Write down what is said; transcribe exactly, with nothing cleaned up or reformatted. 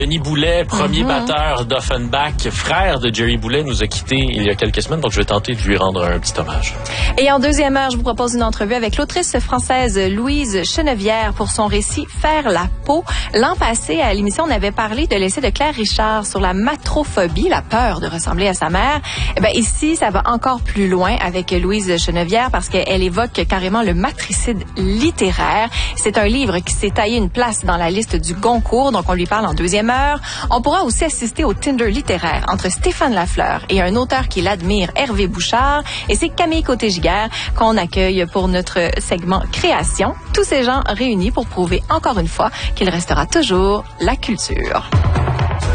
Denis Boulet, premier mm-hmm. batteur d'Offenbach, frère de Jerry Boulet, nous a quittés il y a quelques semaines, donc je vais tenter de lui rendre un petit hommage. Et en deuxième heure, je vous propose une entrevue avec l'autrice française Louise Chenevière pour son récit « Faire la peau ». L'an passé, à l'émission, on avait parlé de l'essai de Claire Richard sur la matrophobie, la peur de ressembler à sa mère. Eh bien, ici, ça va encore plus loin avec Louise Chenevière parce qu'elle évoque carrément le matricide littéraire. C'est un livre qui s'est taillé une place dans la liste du Goncourt, donc on lui parle en deuxième heure. On pourra aussi assister au Tinder littéraire entre Stéphane Lafleur et un auteur qu'il admire, Hervé Bouchard. Et c'est Camille Côté-Giguère qu'on accueille pour notre segment Création. Tous ces gens réunis pour prouver encore une fois qu'il restera toujours la culture.